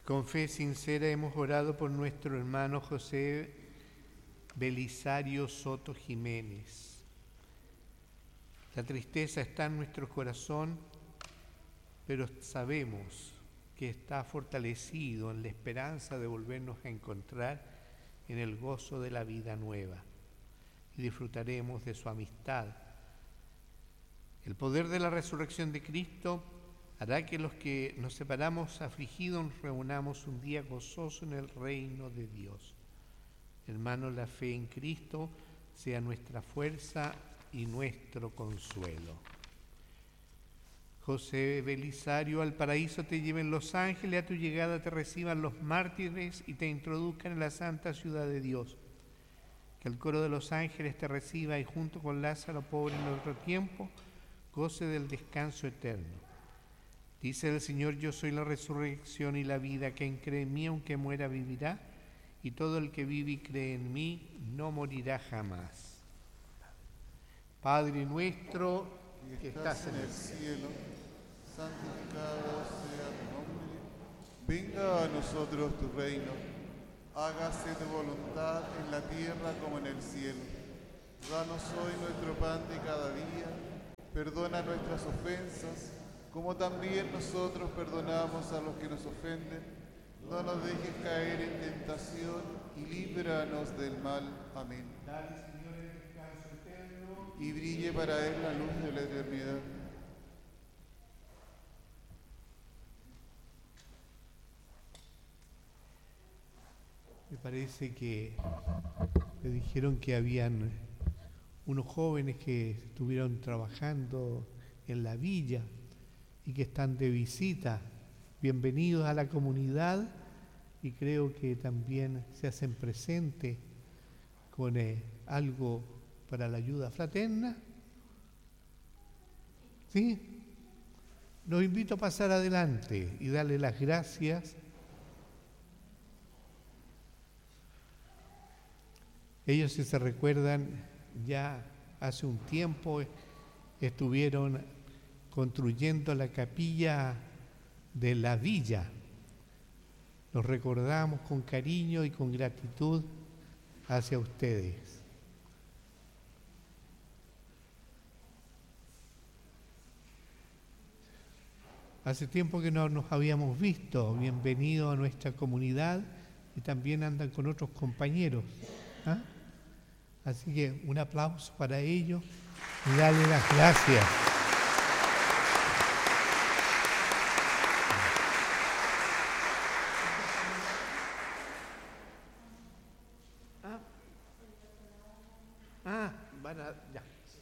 Con fe sincera hemos orado por nuestro hermano José Belisario Soto Jiménez. La tristeza está en nuestro corazón, pero sabemos que está fortalecido en la esperanza de volvernos a encontrar en el gozo de la vida nueva y disfrutaremos de su amistad. El poder de la resurrección de Cristo hará que los que nos separamos afligidos nos reunamos un día gozoso en el reino de Dios. Hermanos, la fe en Cristo sea nuestra fuerza y nuestro consuelo. José Belisario, al paraíso te lleven los ángeles, a tu llegada te reciban los mártires y te introduzcan en la santa ciudad de Dios. Que el coro de los ángeles te reciba y junto con Lázaro, pobre en otro tiempo, goce del descanso eterno. Dice el Señor: yo soy la resurrección y la vida, quien cree en mí aunque muera vivirá, y todo el que vive y cree en mí no morirá jamás. Padre nuestro que estás en el cielo, santificado sea tu nombre, venga a nosotros tu reino, hágase tu voluntad en la tierra como en el cielo. Danos hoy nuestro pan de cada día, perdona nuestras ofensas, como también nosotros perdonamos a los que nos ofenden. No nos dejes caer en tentación y líbranos del mal. Amén. Dale, Señor, el descanso eterno y brille para él la luz de la eternidad. Me parece que me dijeron que habían unos jóvenes que estuvieron trabajando en la villa y que están de visita. Bienvenidos a la comunidad y creo que también se hacen presentes con algo para la ayuda fraterna. ¿Sí? Los invito a pasar adelante y darle las gracias. Ellos, si se recuerdan, ya hace un tiempo estuvieron construyendo la capilla de la villa. Los recordamos con cariño y con gratitud hacia ustedes. Hace tiempo que no nos habíamos visto. Bienvenidos a nuestra comunidad y también andan con otros compañeros. ¿Ah? Así que un aplauso para ellos y darle las gracias. Ya.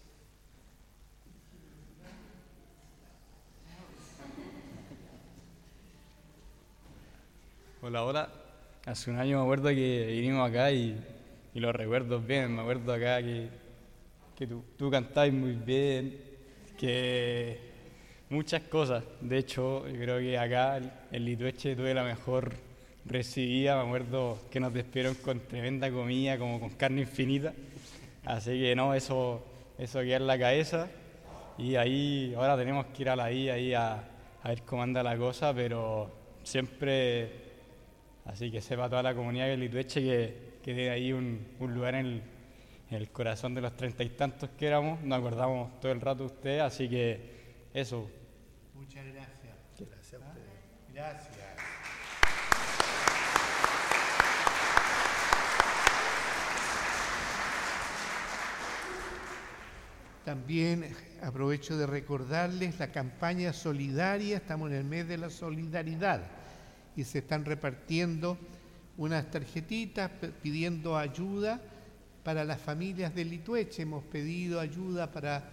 Hola, hola. Hace un año me acuerdo que vinimos acá y los recuerdos bien. Me acuerdo acá que tú cantabas muy bien, que muchas cosas. De hecho, yo creo que acá en Litueche tuve la mejor recibida. Me acuerdo que nos despidieron con tremenda comida, como con carne infinita. Así que no, eso queda en la cabeza. Y ahí, ahora tenemos que ir a la villa ahí a ver cómo anda la cosa, pero siempre, así que sepa toda la comunidad de Litueche que tiene ahí un lugar en el corazón de los 30 y tantos que éramos. Nos acordamos todo el rato de ustedes, así que eso. Muchas gracias. Gracias a ustedes. Gracias. También aprovecho de recordarles la campaña solidaria. Estamos en el mes de la solidaridad y se están repartiendo unas tarjetitas pidiendo ayuda para las familias de Litueche. Hemos pedido ayuda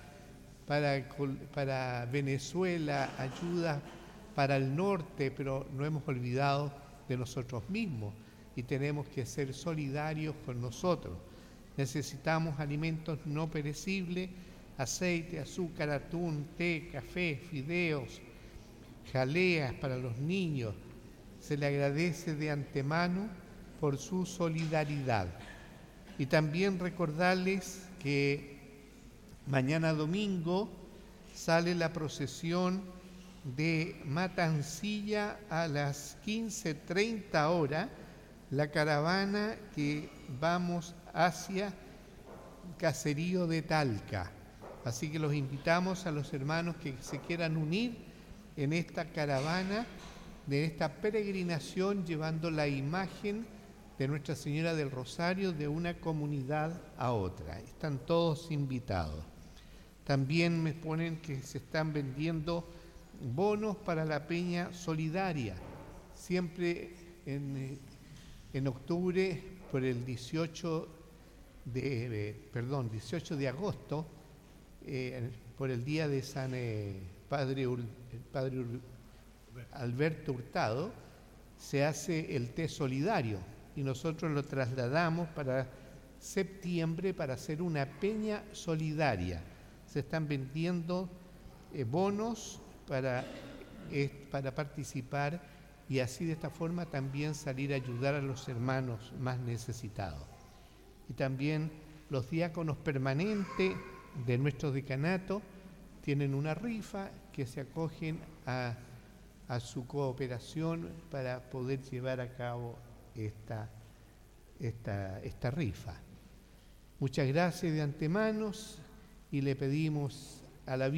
para Venezuela, ayuda para el norte, pero no hemos olvidado de nosotros mismos y tenemos que ser solidarios con nosotros. Necesitamos alimentos no perecibles, aceite, azúcar, atún, té, café, fideos, jaleas para los niños. Se le agradece de antemano por su solidaridad. Y también recordarles que mañana domingo sale la procesión de Matancilla a las 15:30 horas la caravana que vamos hacia Caserío de Talca. Así que los invitamos a los hermanos que se quieran unir en esta caravana, de esta peregrinación, llevando la imagen de Nuestra Señora del Rosario de una comunidad a otra. Están todos invitados. También me ponen que se están vendiendo bonos para la Peña Solidaria. Siempre en octubre, por el 18 de agosto, por el día de San Padre Alberto Hurtado, se hace el té solidario y nosotros lo trasladamos para septiembre para hacer una peña solidaria. Se están vendiendo bonos para participar y así de esta forma también salir a ayudar a los hermanos más necesitados. Y también los diáconos permanentes de nuestro decanato tienen una rifa que se acogen a su cooperación para poder llevar a cabo esta rifa. Muchas gracias de antemano y le pedimos a la